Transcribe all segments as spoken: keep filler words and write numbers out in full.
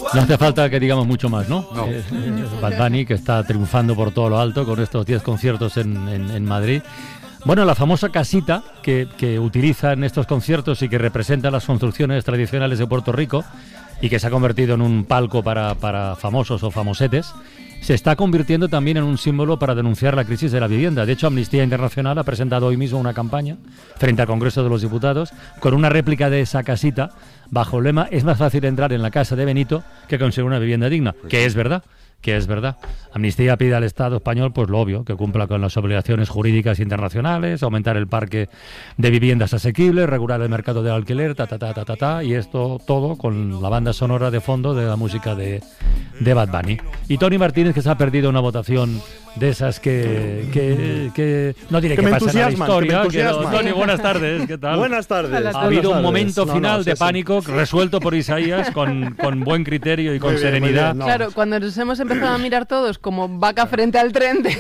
No hace falta que digamos mucho más, ¿no? No. Eh, eh, Bad Bunny, que está triunfando por todo lo alto con estos diez conciertos en, en, en Madrid. Bueno, la famosa casita que, que utiliza en estos conciertos y que representa las construcciones tradicionales de Puerto Rico y que se ha convertido en un palco para, para famosos o famosetes, se está convirtiendo también en un símbolo para denunciar la crisis de la vivienda. De hecho, Amnistía Internacional ha presentado hoy mismo una campaña frente al Congreso de los Diputados con una réplica de esa casita bajo el lema: es más fácil entrar en la casa de Benito que conseguir una vivienda digna, que es verdad. que es verdad. Amnistía pide al Estado español, pues lo obvio, que cumpla con las obligaciones jurídicas internacionales, aumentar el parque de viviendas asequibles, regular el mercado del alquiler, ta, ta, ta, ta, ta, ta, y esto todo con la banda sonora de fondo de la música de, de Bad Bunny. Y Tony Martínez, que se ha perdido una votación de esas que, que, que no diré que, que pasan a la historia. Que no, Tony, buenas tardes, ¿qué tal? Buenas tardes. Ha habido un tardes. momento no, final no, de sí, pánico sí. resuelto por Isaías con, con buen criterio y con muy bien, serenidad. Bien, no. Claro, cuando nos hemos empezado a mirar todos como vaca frente al tren, de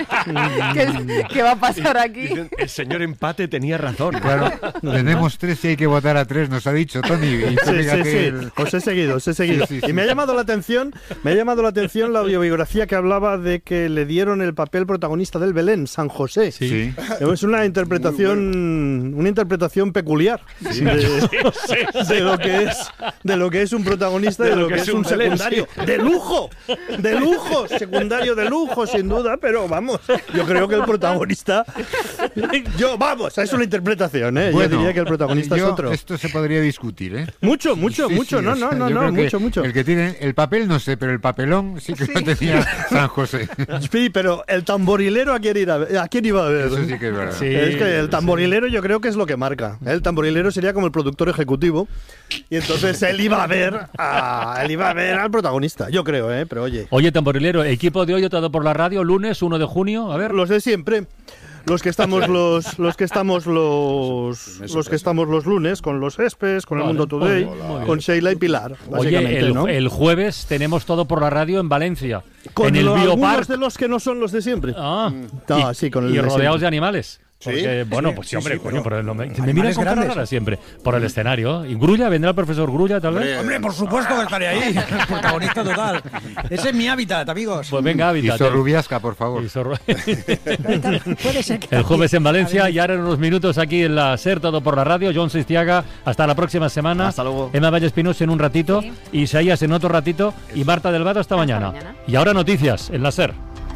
¿qué, ¿qué va a pasar aquí? Dicen, el señor Empate tenía razón. Claro, tenemos tres y hay que votar a tres, nos ha dicho Tony. Y Sí, sí, sí. el... Os he seguido, os he seguido. Sí, sí, sí. Y me ha llamado la atención, me ha llamado la atención la autobiografía que hablaba de que le dieron el papel protagonista del Belén, San José. Sí. Sí. Es una interpretación, una interpretación peculiar Sí. de, Sí, sí. de lo que es, de lo que es un protagonista y de lo que es un Belén, secundario de lujo, de lujo, secundario de lujo, sin duda. Pero vamos, yo creo que el protagonista, yo vamos, es una interpretación, ¿eh? Bueno, yo diría que el protagonista yo, es otro. Esto se podría discutir, ¿eh? Mucho, mucho, Sí, mucho, sí, no, o sea, no, no, yo no, creo que mucho, mucho. El que tiene el papel no sé, pero el papelón sí que lo tenía San José. Sí, pero el tamborilero, ¿a quién, ir a, ver? ¿A quién iba a ver? Eso sí que es verdad. Sí. Es que el tamborilero yo creo que es lo que marca. El tamborilero sería como el productor ejecutivo y entonces él iba a ver a, él iba a ver al protagonista, yo creo, ¿eh? Pero oye, Oye, tamborilero, equipo de hoy todo por la radio, lunes uno de junio, a ver. los de siempre. Los que estamos los los que estamos los los que estamos los lunes con los Espes, con Vale. el Mundo Today, Hola. con Sheila y Pilar, Oye, básicamente, el, ¿no? el jueves tenemos todo por la radio en Valencia, Con en el lo- Biopark. algunos de los que no son los de siempre. Ah, No, y, sí, con el y de rodeados siempre. de animales. Porque, bueno, Sí, pues sí, sí, hombre, sí, coño, pero- pero no me, me Animales miran con cara grandes. rara siempre por el escenario. ¿Y Grulla? ¿Vendrá el profesor Grulla, tal vez? Hombre, por supuesto que estaré ahí, el protagonista total. Ese es mi hábitat, amigos. Pues venga, Y Hábitat. Sorrubiasca, por favor. Y Sorru- Puede ser que El jueves en Valencia también. y ahora en unos minutos aquí en la SER, todo por la radio. John Sistiaga, hasta la próxima semana. Hasta luego. Emma Vallespinosa en un ratito, Sí. Isaías en otro ratito y Marta Delgado hasta, mañana. mañana. Y ahora noticias en la SER.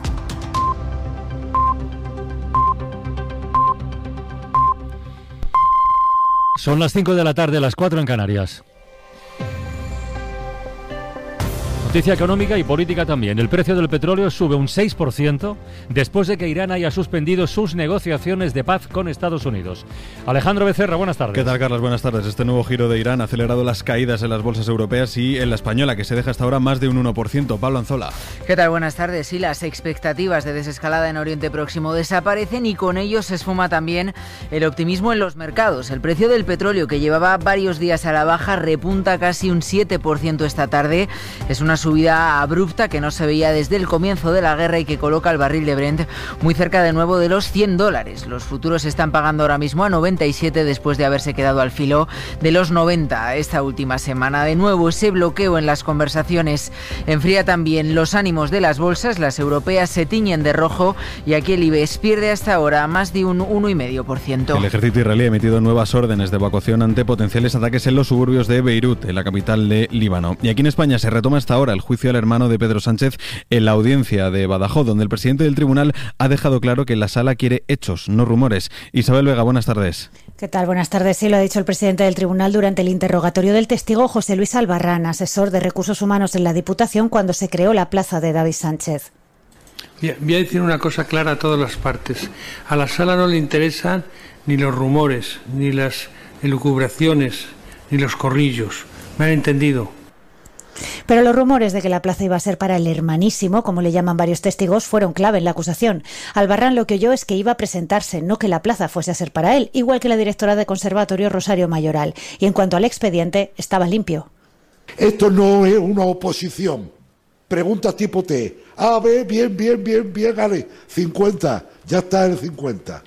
Son las cinco de la tarde, las cuatro en Canarias. Noticia económica y política también. El precio del petróleo sube un seis por ciento después de que Irán haya suspendido sus negociaciones de paz con Estados Unidos. Alejandro Becerra, buenas tardes. ¿Qué tal, Carlos? Buenas tardes. Este nuevo giro de Irán ha acelerado las caídas en las bolsas europeas y en la española, que se deja hasta ahora más de un uno por ciento. Pablo Anzola. ¿Qué tal? Buenas tardes. Sí, las expectativas de desescalada en Oriente Próximo desaparecen y con ello se esfuma también el optimismo en los mercados. El precio del petróleo, que llevaba varios días a la baja, repunta casi un siete por ciento esta tarde. Es una subida abrupta que no se veía desde el comienzo de la guerra y que coloca el barril de Brent muy cerca de nuevo de los cien dólares. Los futuros se están pagando ahora mismo a noventa y siete después de haberse quedado al filo de los noventa esta última semana. De nuevo, ese bloqueo en las conversaciones enfría también los ánimos de las bolsas. Las europeas se tiñen de rojo y aquí el IBEX pierde hasta ahora más de un uno coma cinco por ciento. El ejército israelí ha emitido nuevas órdenes de evacuación ante potenciales ataques en los suburbios de Beirut, en la capital de Líbano. Y aquí en España se retoma hasta ahora el juicio al hermano de Pedro Sánchez en la audiencia de Badajoz, donde el presidente del tribunal ha dejado claro que la sala quiere hechos, no rumores. Isabel Vega, buenas tardes. ¿Qué tal? Buenas tardes. Sí, lo ha dicho el presidente del tribunal durante el interrogatorio del testigo José Luis Albarrán, asesor de Recursos Humanos en la Diputación cuando se creó la plaza de David Sánchez. Bien, voy a decir una cosa clara a todas las partes. A la sala no le interesan ni los rumores, ni las elucubraciones, ni los corrillos. ¿Me han entendido? Pero los rumores de que la plaza iba a ser para el hermanísimo, como le llaman varios testigos, fueron clave en la acusación. Albarrán lo que oyó es que iba a presentarse, no que la plaza fuese a ser para él, igual que la directora de conservatorio Rosario Mayoral. Y en cuanto al expediente, estaba limpio. Esto no es una oposición. Pregunta tipo T. A, B, bien, bien, bien, bien, Ale. cincuenta, ya está en cincuenta.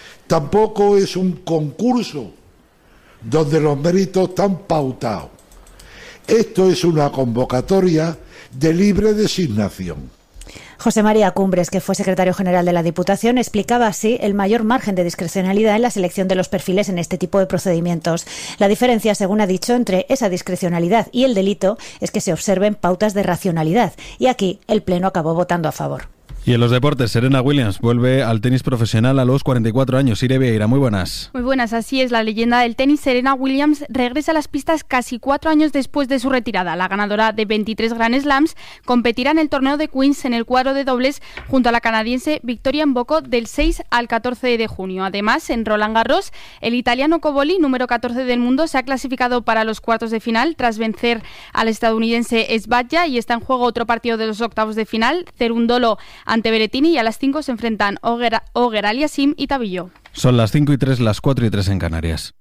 Tampoco es un concurso donde los méritos están pautados. Esto es una convocatoria de libre designación. José María Cumbres, que fue secretario general de la Diputación, explicaba así el mayor margen de discrecionalidad en la selección de los perfiles en este tipo de procedimientos. La diferencia, según ha dicho, entre esa discrecionalidad y el delito es que se observen pautas de racionalidad. Y aquí el Pleno acabó votando a favor. Y en los deportes, Serena Williams vuelve al tenis profesional a los cuarenta y cuatro años. Irene Vieira, muy buenas. Muy buenas, así es. La leyenda del tenis, Serena Williams, regresa a las pistas casi cuatro años después de su retirada. La ganadora de veintitrés Grand Slams competirá en el torneo de Queens en el cuadro de dobles junto a la canadiense Victoria Mboko del seis al catorce de junio. Además, en Roland Garros, el italiano Cobolli, número catorce del mundo, se ha clasificado para los cuartos de final tras vencer al estadounidense Sbadja y está en juego otro partido de los octavos de final, Cerundolo ante Berrettini, y a las cinco se enfrentan Oger, Oger Aliassime y Tabillo. Son las cinco y tres, las cuatro y tres en Canarias.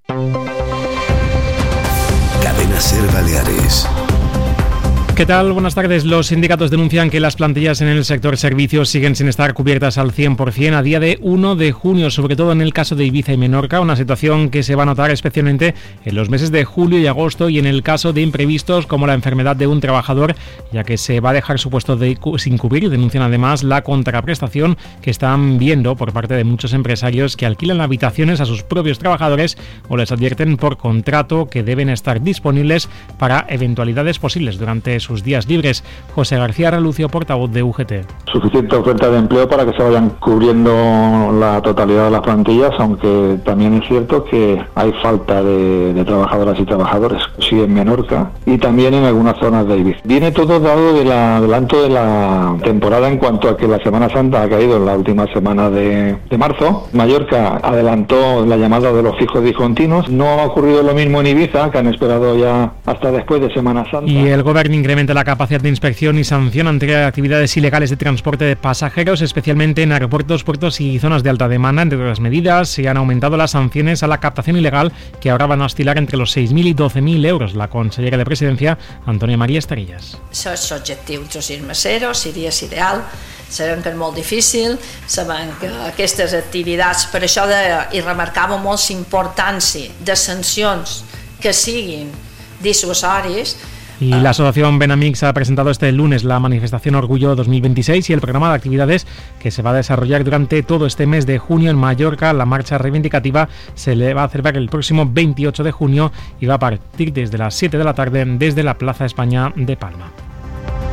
Cadena Ser Baleares. ¿Qué tal? Buenas tardes. Los sindicatos denuncian que las plantillas en el sector servicios siguen sin estar cubiertas al cien por ciento a día de uno de junio, sobre todo en el caso de Ibiza y Menorca, una situación que se va a notar especialmente en los meses de julio y agosto y en el caso de imprevistos como la enfermedad de un trabajador, ya que se va a dejar su puesto de, sin cubrir. Denuncian además la contraprestación que están viendo por parte de muchos empresarios que alquilan habitaciones a sus propios trabajadores o les advierten por contrato que deben estar disponibles para eventualidades posibles durante su sus días libres. José García Relucio, portavoz de U G T. Suficiente oferta de empleo para que se vayan cubriendo la totalidad de las plantillas, aunque también es cierto que hay falta de, de trabajadoras y trabajadores, sí en Menorca y también en algunas zonas de Ibiza. Viene todo dado del adelanto de la temporada en cuanto a que la Semana Santa ha caído en la última semana de, de marzo. Mallorca adelantó la llamada de los fijos discontinuos. No ha ocurrido lo mismo en Ibiza, que han esperado ya hasta después de Semana Santa. Y el gobierno incrementa la capacidad de inspección y sanción ante actividades ilegales de transporte de pasajeros, especialmente en aeropuertos, puertos y zonas de alta demanda. Entre otras medidas, se han aumentado las sanciones a la captación ilegal, que ahora van a oscilar entre los seis mil y doce mil euros. La consellera de Presidencia, Antonia María Estarillas. Això és l'objectiu tres cents zero, seria ideal. Sabem que és molt difícil, sabem que aquestes activitats, per això de, i remarcava molt la importància de sancions que siguin dissuasòries. Y la asociación Benamix ha presentado este lunes la manifestación Orgullo dos mil veintiséis y el programa de actividades que se va a desarrollar durante todo este mes de junio en Mallorca. La marcha reivindicativa se le va a celebrar el próximo veintiocho de junio y va a partir desde las siete de la tarde desde la Plaza España de Palma.